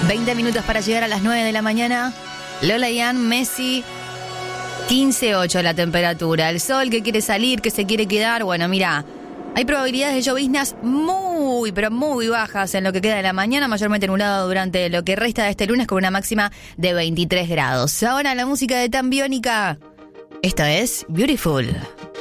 20 minutos para llegar a las 9 de la mañana. Lola y Ann, Messi, 15.8 la temperatura. El sol que quiere salir, que se quiere quedar. Bueno, mira, hay probabilidades de lloviznas muy, pero muy bajas en lo que queda de la mañana, mayormente nublado durante lo que resta de este lunes con una máxima de 23 grados. Ahora la música de Tan Biónica. Esta es Beautiful.